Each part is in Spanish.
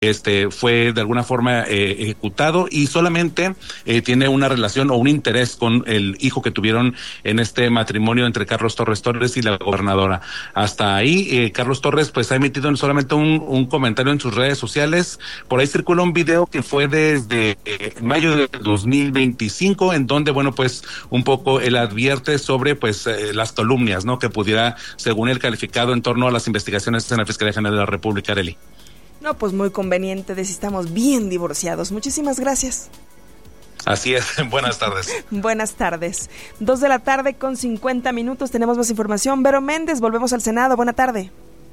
fue de alguna forma ejecutado y solamente tiene una relación o un interés con el hijo que tuvieron en este matrimonio entre Carlos Torres Torres y la gobernadora. Hasta ahí, Carlos Torres pues ha emitido solamente un comentario en sus redes sociales. Por ahí circula un video que fue desde mayo de 2025, en donde, bueno, pues un poco él advierte sobre pues las calumnias, ¿no?, que pudiera, según él, calificado en torno a las investigaciones en la Fiscalía General de la República. Arely. No, pues muy conveniente de si estamos bien divorciados. Muchísimas gracias. Así es, buenas tardes. Buenas tardes. 2:50 p.m. Tenemos más información. Vero Méndez, volvemos al Senado. Buena tarde.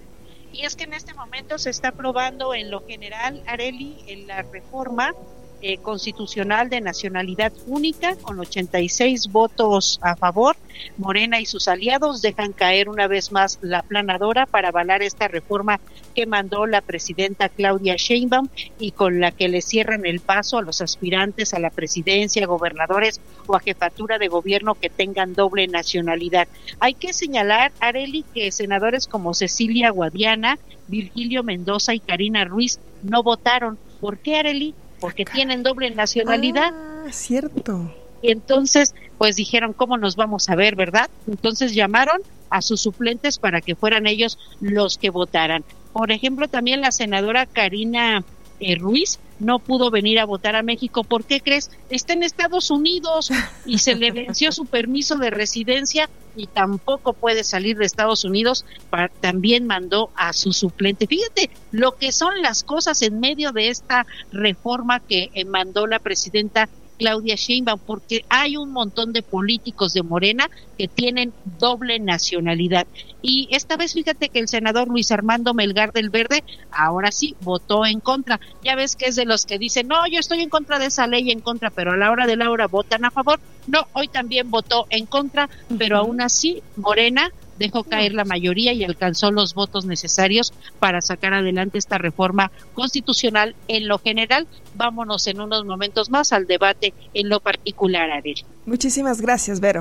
Y es que en este momento se está aprobando en lo general, Arely, en la reforma constitucional de nacionalidad única, con 86 votos a favor. Morena y sus aliados dejan caer una vez más la aplanadora para avalar esta reforma que mandó la presidenta Claudia Sheinbaum y con la que le cierran el paso a los aspirantes a la presidencia, gobernadores o a jefatura de gobierno que tengan doble nacionalidad. Hay que señalar, Arely, que senadores como Cecilia Guadiana, Virgilio Mendoza y Karina Ruiz no votaron. ¿Por qué, Arely? Porque tienen doble nacionalidad. Cierto. Y entonces, pues dijeron, ¿cómo nos vamos a ver, verdad? Entonces llamaron a sus suplentes para que fueran ellos los que votaran. Por ejemplo, también la senadora Karina Ruiz no pudo venir a votar a México. ¿Por qué crees? Está en Estados Unidos y se le venció su permiso de residencia y tampoco puede salir de Estados Unidos. También mandó a su suplente. Fíjate lo que son las cosas en medio de esta reforma que mandó la presidenta Claudia Sheinbaum, porque hay un montón de políticos de Morena que tienen doble nacionalidad. Y esta vez fíjate que el senador Luis Armando Melgar del Verde, ahora sí, votó en contra. Ya ves que es de los que dicen, no, yo estoy en contra de esa ley, en contra, pero a la hora de la hora votan a favor. No, hoy también votó en contra, pero aún así Morena dejó caer la mayoría y alcanzó los votos necesarios para sacar adelante esta reforma constitucional en lo general. Vámonos en unos momentos más al debate en lo particular, Arely. Muchísimas gracias, Vero.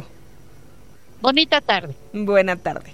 Bonita tarde. Buena tarde.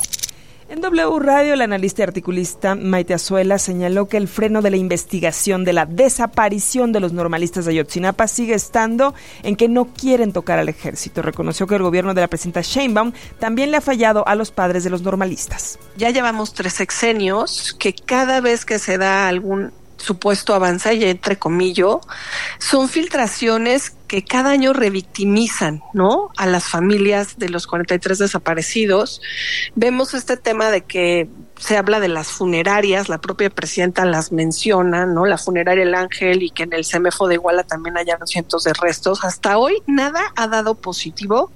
En W Radio, el analista y articulista Maite Azuela señaló que el freno de la investigación de la desaparición de los normalistas de Ayotzinapa sigue estando en que no quieren tocar al ejército. Reconoció que el gobierno de la presidenta Sheinbaum también le ha fallado a los padres de los normalistas. Ya llevamos 3 sexenios que cada vez que se da algún supuesto avance, y entre comillas, son filtraciones que cada año revictimizan, ¿no?, a las familias de los 43 desaparecidos. Vemos este tema de que se habla de las funerarias, la propia presidenta las menciona, ¿no?, la funeraria El Ángel, y que en el CEMEFO de Iguala también hallaron cientos de restos. Hasta hoy nada ha dado positivo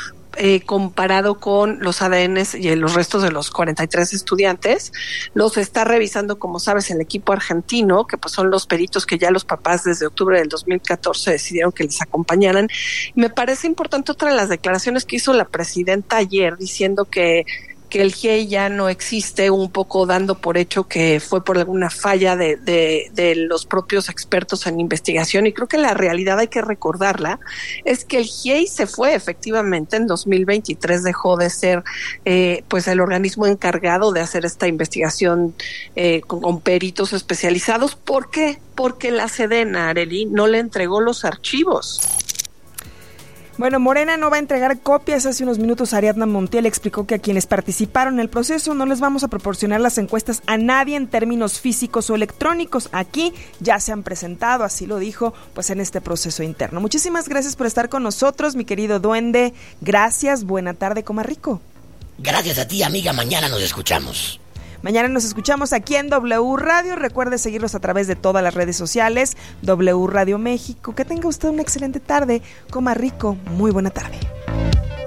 comparado con los ADNs y los restos de los 43 estudiantes. Los está revisando, como sabes, el equipo argentino, que pues son los peritos que ya los papás desde octubre del 2014 decidieron que les acompañaran. Y me parece importante otra de las declaraciones que hizo la presidenta ayer, diciendo que el GIEI ya no existe, un poco dando por hecho que fue por alguna falla de los propios expertos en investigación. Y creo que la realidad, hay que recordarla, es que el GIEI se fue efectivamente en 2023, dejó de ser pues el organismo encargado de hacer esta investigación con peritos especializados. ¿Por qué? Porque la Sedena, Arely, no le entregó los archivos. Bueno, Morena no va a entregar copias. Hace unos minutos Ariadna Montiel explicó que a quienes participaron en el proceso no les vamos a proporcionar las encuestas a nadie en términos físicos o electrónicos. Aquí ya se han presentado, así lo dijo, pues en este proceso interno. Muchísimas gracias por estar con nosotros, mi querido duende. Gracias, buena tarde, coma rico. Gracias a ti, amiga, mañana nos escuchamos. Mañana nos escuchamos aquí en W Radio. Recuerde seguirnos a través de todas las redes sociales, W Radio México. Que tenga usted una excelente tarde. Coma rico. Muy buena tarde.